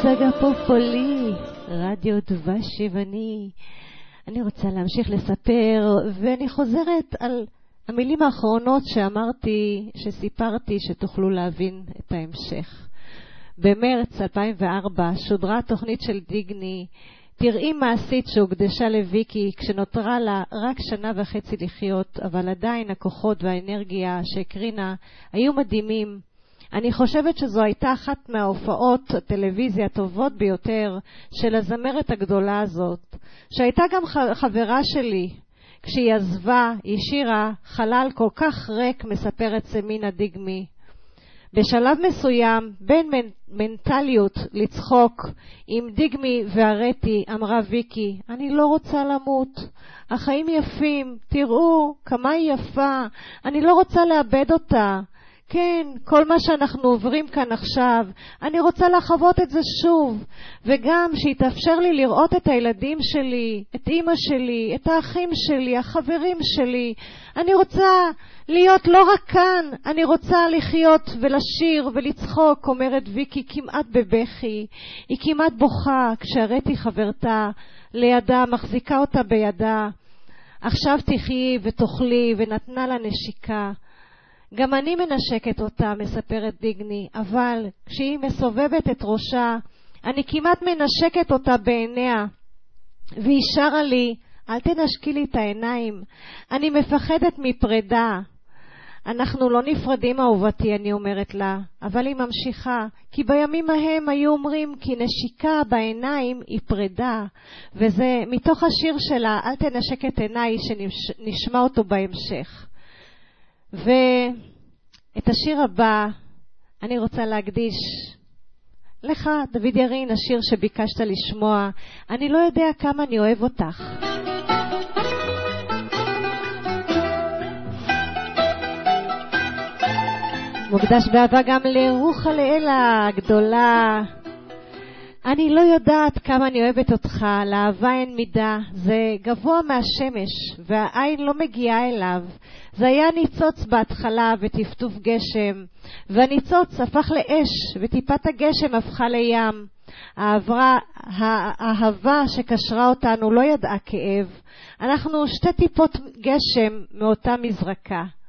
סגה פופולי, רדיו דבש יווני. אני רוצה להמשיך לספר, ואני חוזרת על המילים האחרונות שסיפרתי, שתוכלו להבין את ההמשך. במרץ 2004 שודרה תוכנית של דיגני, תראי מעשית שהוקדשה לוויקי, כשנותרה לה רק 1.5 שנה לחיות, אבל עדיין הכוחות והאנרגיה שהקרינה היו מדהימים. אני חושבת שזו הייתה אחת מההופעות הטלוויזיה הטובות ביותר של הזמרת הגדולה הזאת, שהייתה גם חברה שלי. כשהיא עזבה, היא שירה חלל כל כך ריק, מספרת סמינה דיגמי. בשלב מסוים, בין מנטליות לצחוק עם דיגמי והרטי, אמרה ויקי, אני לא רוצה למות. החיים יפים, תראו כמה היא יפה, אני לא רוצה לאבד אותה. כן, כל מה שאנחנו עוברים כאן עכשיו, אני רוצה לחוות את זה שוב, וגם שיתאפשר לי לראות את הילדים שלי, את אמא שלי, את האחים שלי, החברים שלי. אני רוצה להיות לא רק כאן, אני רוצה לחיות ולשיר ולצחוק, אומרת ויקי כמעט בבכי. היא כמעט בוכה כשהרטי חברתה לידה, מחזיקה אותה בידה. עכשיו תחיי ותאכלי, ונתנה לה נשיקה. גם אני מנשקת אותה, מספרת דיגני, אבל כשהיא מסובבת את ראשה, אני כמעט מנשקת אותה בעיניה. והיא שרה לי, אל תנשקי לי את העיניים, אני מפחדת מפרידה. אנחנו לא נפרדים אהובתי, אני אומרת לה, אבל היא ממשיכה, כי בימים ההם היו אומרים כי נשיקה בעיניים היא פרידה, וזה מתוך השיר שלה, אל תנשק את עיניי, שנשמע אותו בהמשך. ואת השיר הבא אני רוצה להקדיש לך, דוד ירין, השיר שביקשת לשמוע, אני לא יודע כמה אני אוהב אותך. מוקדש באהבה גם לרוחה לאלה הגדולה. אני לא יודעת כמה אני אוהבת אותך, לאהבה אין מידה, זה גבוה מהשמש והעין לא מגיעה אליו. זה היה ניצוץ בהתחלה וטפטוף גשם, והניצוץ הפך לאש וטיפת הגשם הפכה לים. האהבה שקשרה אותנו לא ידעה כאב, אנחנו 2 טיפות גשם מאותה מזרקה.